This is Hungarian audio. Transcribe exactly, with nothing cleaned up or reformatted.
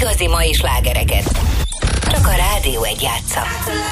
igazi mai slágereket. Csak a Rádió egy játsza.